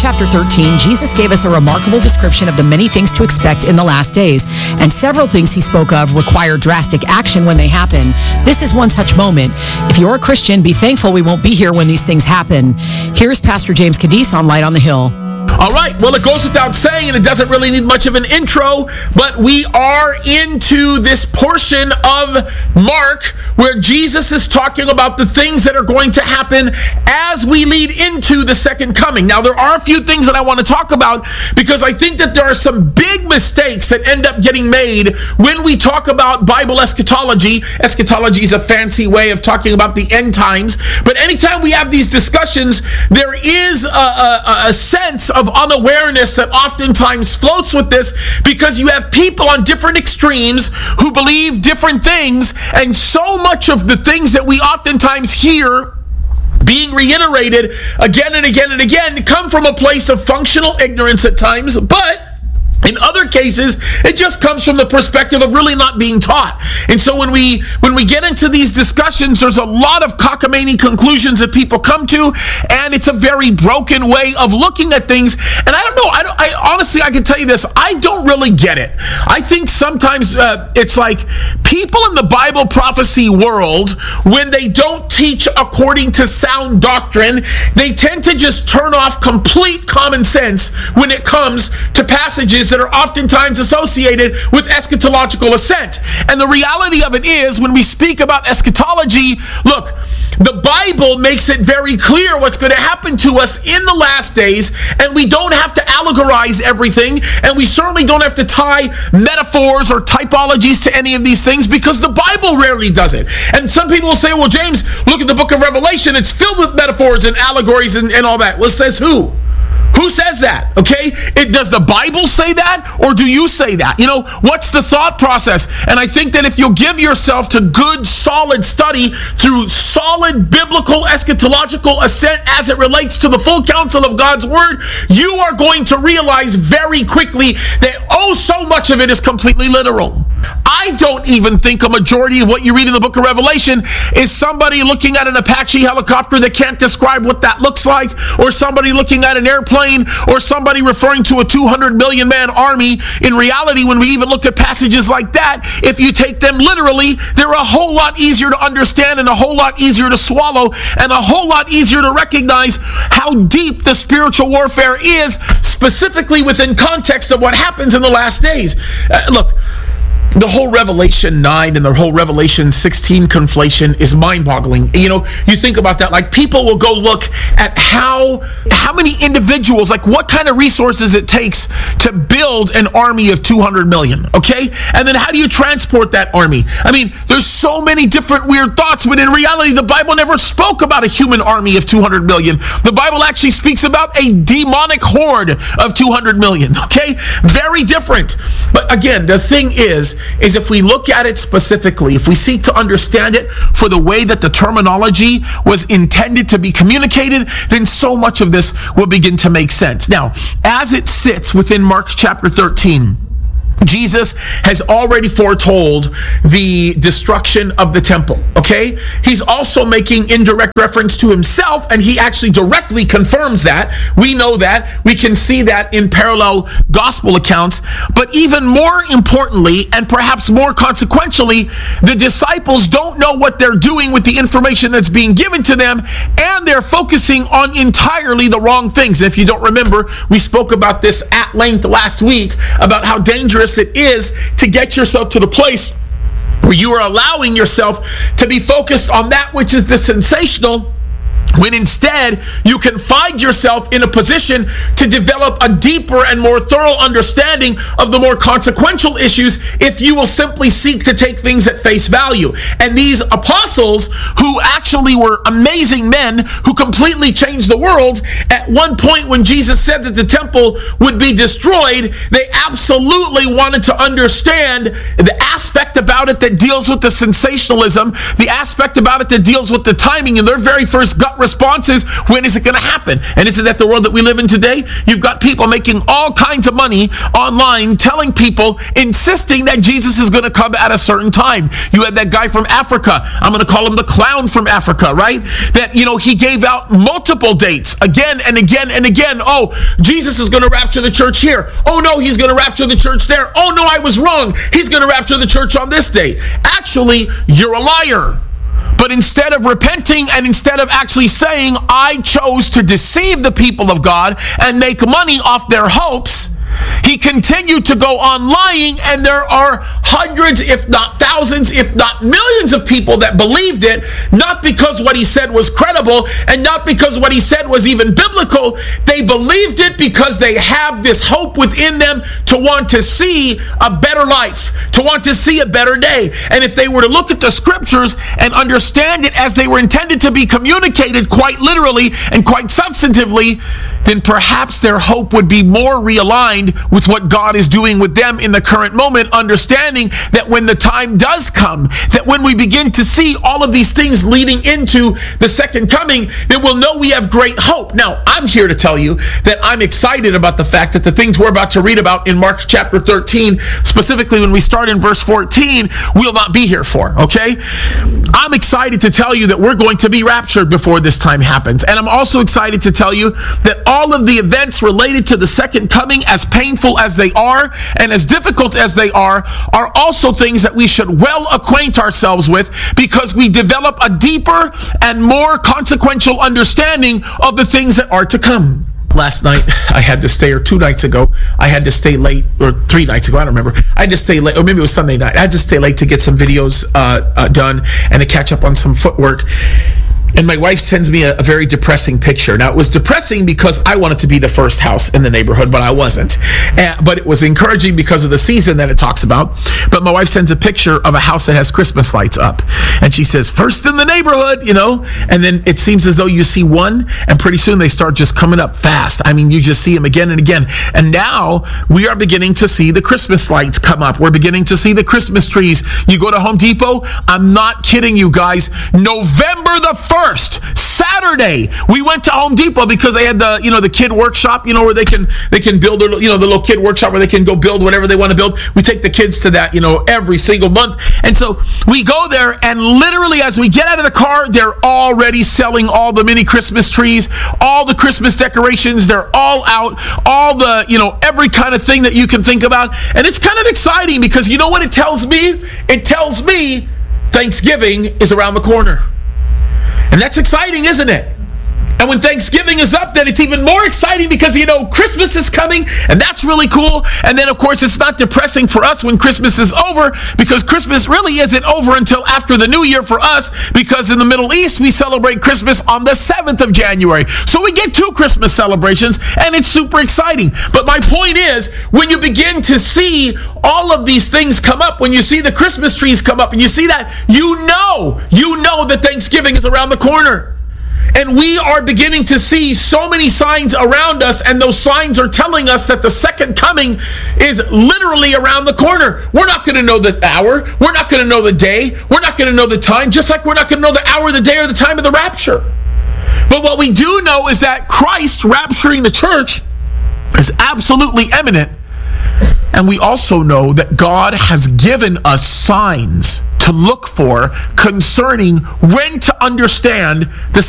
chapter 13, Jesus gave us a remarkable description of the many things to expect in the last days, and several things he spoke of require drastic action when they happen. This is one such moment. If you're a Christian, be thankful we won't be here when these things happen. Here's Pastor James Cadiz on Light on the Hill. All right, well, it goes without saying, and it doesn't really need much of an intro, but we are into this portion of Mark where Jesus is talking about the things that are going to happen as we lead into the second coming. Now, there are a few things that I want to talk about because I think that there are some big mistakes that end up getting made when we talk about Bible eschatology. Eschatology is a fancy way of talking about the end times, but anytime we have these discussions, there is a sense of unawareness that oftentimes floats with this because you have people on different extremes who believe different things, and so much of the things that we oftentimes hear being reiterated again and again and again come from a place of functional ignorance at times, but in other cases, it just comes from the perspective of really not being taught. And so when we get into these discussions, there's a lot of cockamamie conclusions that people come to, and it's a very broken way of looking at things. And I don't know, I honestly, I can tell you this, I don't really get it. I think sometimes it's like people in the Bible prophecy world, when they don't teach according to sound doctrine, they tend to just turn off complete common sense when it comes to passages that are oftentimes associated with eschatological assent. And the reality of it is, when we speak about eschatology, look, the Bible makes it very clear what's going to happen to us in the last days, and we don't have to allegorize everything, and we certainly don't have to tie metaphors or typologies to any of these things because the Bible rarely does it. And some people will say, well, James, look at the book of Revelation, it's filled with metaphors and allegories and all that. Well, says who? Who says that? Okay? Does the Bible say that, or do you say that? You know, what's the thought process? And I think that if you'll give yourself to good, solid study through solid biblical eschatological assent as it relates to the full counsel of God's word, you are going to realize very quickly that so much of it is completely literal. I don't even think a majority of what you read in the book of Revelation is somebody looking at an Apache helicopter that can't describe what that looks like, or somebody looking at an airplane, or somebody referring to a 200 million man army. In reality, when we even look at passages like that, if you take them literally, they're a whole lot easier to understand and a whole lot easier to swallow and a whole lot easier to recognize how deep the spiritual warfare is, specifically within context of what happens in the last days. Look, the whole Revelation 9 and the whole Revelation 16 conflation is mind-boggling. You know, you think about that, like people will go look at how many individuals, like what kind of resources it takes to build an army of 200 million, okay? And then how do you transport that army? I mean, there's so many different weird thoughts, but in reality, the Bible never spoke about a human army of 200 million. The Bible actually speaks about a demonic horde of 200 million, okay? Very different. But again, the thing is if we look at it specifically, if we seek to understand it for the way that the terminology was intended to be communicated, then so much of this will begin to make sense. Now, as it sits within Mark chapter 13, Jesus has already foretold the destruction of the temple, okay? He's also making indirect reference to himself, and he actually directly confirms that. We know that. We can see that in parallel gospel accounts. But even more importantly, and perhaps more consequentially, the disciples don't know what they're doing with the information that's being given to them, and they're focusing on entirely the wrong things. If you don't remember, we spoke about this at length last week, about how dangerous it is to get yourself to the place where you are allowing yourself to be focused on that which is the sensational, when instead you can find yourself in a position to develop a deeper and more thorough understanding of the more consequential issues if you will simply seek to take things at face value. And these apostles, who actually were amazing men who completely changed the world, at one point when Jesus said that the temple would be destroyed, they absolutely wanted to understand the aspect about it that deals with the sensationalism, the aspect about it that deals with the timing. And their very first gut gut response is, when is it going to happen? And isn't that the world that we live in today? You've got people making all kinds of money online, telling people, insisting that Jesus is going to come at a certain time. You had that guy from Africa. I'm going to call him the clown from Africa, right? That, he gave out multiple dates again and again and again. Oh, Jesus is going to rapture the church here. Oh, no, he's going to rapture the church there. Oh, no, I was wrong. He's going to rapture the church on this date. Actually, you're a liar. But instead of repenting and instead of actually saying, I chose to deceive the people of God and make money off their hopes, he continued to go on lying, and there are hundreds, if not thousands, if not millions of people that believed it, not because what he said was credible and not because what he said was even biblical. They believed it because they have this hope within them to want to see a better life, to want to see a better day. And if they were to look at the scriptures and understand it as they were intended to be communicated quite literally and quite substantively, then perhaps their hope would be more realigned with what God is doing with them in the current moment, understanding that when the time does come, that when we begin to see all of these things leading into the second coming, then we'll know we have great hope. Now, I'm here to tell you that I'm excited about the fact that the things we're about to read about in Mark chapter 13, specifically when we start in verse 14, we'll not be here for, okay? I'm excited to tell you that we're going to be raptured before this time happens. And I'm also excited to tell you that all of the events related to the second coming, as painful as they are and as difficult as they are also things that we should well acquaint ourselves with, because we develop a deeper and more consequential understanding of the things that are to come. Last night, I had to stay, or 2 nights ago, I had to stay late, or 3 nights ago, I don't remember. I had to stay late, or maybe it was Sunday night. I had to stay late to get some videos done and to catch up on some footwork. And my wife sends me a very depressing picture. Now, it was depressing because I wanted to be the first house in the neighborhood, but I wasn't. But it was encouraging because of the season that it talks about. But my wife sends a picture of a house that has Christmas lights up. And she says, first in the neighborhood, And then it seems as though you see one, and pretty soon they start just coming up fast. I mean, you just see them again and again. And now we are beginning to see the Christmas lights come up. We're beginning to see the Christmas trees. You go to Home Depot, I'm not kidding you guys, November the 1st, Saturday, we went to Home Depot because they had the kid workshop, where they can build their, the little kid workshop where they can go build whatever they want to build. We take the kids to that, every single month. And so we go there, and literally as we get out of the car, they're already selling all the mini Christmas trees, all the Christmas decorations. They're all out, all the, every kind of thing that you can think about. And it's kind of exciting because you know what it tells me? It tells me Thanksgiving is around the corner. And that's exciting, isn't it? And when Thanksgiving is up, then it's even more exciting because, Christmas is coming, and that's really cool. And then, of course, it's not depressing for us when Christmas is over, because Christmas really isn't over until after the New Year for us, because in the Middle East, we celebrate Christmas on the 7th of January. So we get 2 Christmas celebrations, and it's super exciting. But my point is, when you begin to see all of these things come up, when you see the Christmas trees come up, and you see that, you know that Thanksgiving is around the corner. And we are beginning to see so many signs around us, and those signs are telling us that the second coming is literally around the corner. We're not going to know the hour. We're not going to know the day. We're not going to know the time, just like we're not going to know the hour, the day, or the time of the rapture. But what we do know is that Christ rapturing the church is absolutely imminent. And we also know that God has given us signs to look for concerning when to understand the